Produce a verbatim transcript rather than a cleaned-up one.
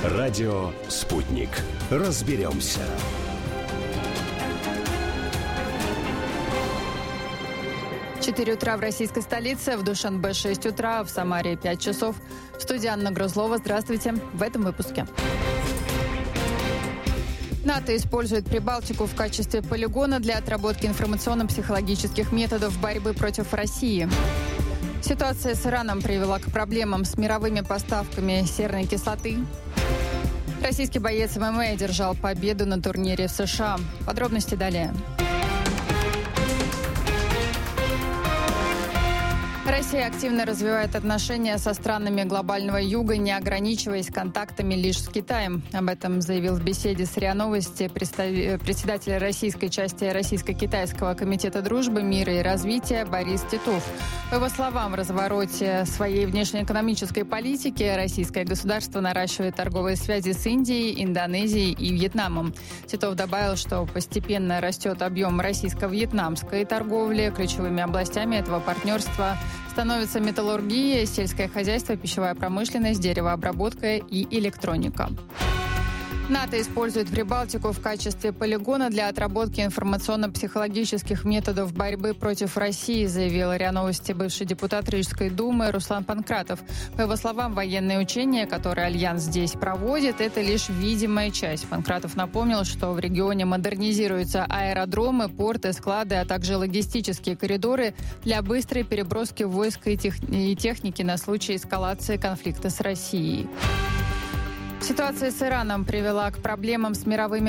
Радио «Спутник». Разберемся. четыре утра в российской столице, в Душанбе шесть утра, в Самаре пять часов. В студии Анна Грузлова. Здравствуйте. В этом выпуске. НАТО использует Прибалтику в качестве полигона для отработки информационно-психологических методов борьбы против России. Ситуация с Ираном привела к проблемам с мировыми поставками серной кислоты. Российский боец эм эм а одержал победу на турнире в США. Подробности далее. Россия активно развивает отношения со странами глобального юга, не ограничиваясь контактами лишь с Китаем. Об этом заявил в беседе с РИА Новости председатель российской части Российско-Китайского комитета дружбы, мира и развития Борис Титов. По его словам, в развороте своей внешнеэкономической политики российское государство наращивает торговые связи с Индией, Индонезией и Вьетнамом. Титов добавил, что постепенно растет объем российско-вьетнамской торговли. Ключевыми областями этого партнерства становятся металлургия, сельское хозяйство, пищевая промышленность, деревообработка и электроника. НАТО использует Прибалтику в качестве полигона для отработки информационно-психологических методов борьбы против России, заявил РИА Новости бывший депутат Рижской думы Руслан Панкратов. По его словам, военные учения, которые Альянс здесь проводит, это лишь видимая часть. Панкратов напомнил, что в регионе модернизируются аэродромы, порты, склады, а также логистические коридоры для быстрой переброски войск и, тех... и техники на случай эскалации конфликта с Россией. Ситуация с Ираном привела к проблемам с мировыми